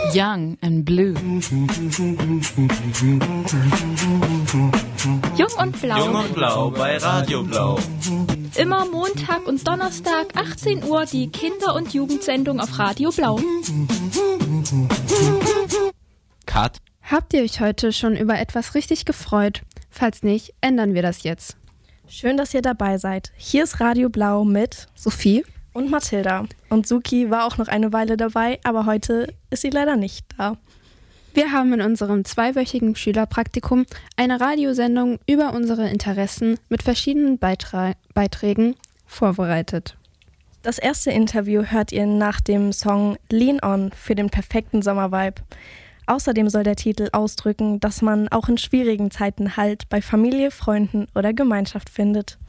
Young and Blue. Jung und Blau. Jung und Blau bei Radio Blau. Immer Montag und Donnerstag, 18 Uhr, die Kinder- und Jugendsendung auf Radio Blau. Cut. Habt ihr euch heute schon über etwas richtig gefreut? Falls nicht, ändern wir das jetzt. Schön, dass ihr dabei seid. Hier ist Radio Blau mit Sophie und Mathilda. Und Suki war auch noch eine Weile dabei, aber heute ist sie leider nicht da. Wir haben in unserem 2-wöchigen Schülerpraktikum eine Radiosendung über unsere Interessen mit verschiedenen Beiträgen vorbereitet. Das erste Interview hört ihr nach dem Song Lean On für den perfekten Sommervibe. Außerdem soll der Titel ausdrücken, dass man auch in schwierigen Zeiten Halt bei Familie, Freunden oder Gemeinschaft findet.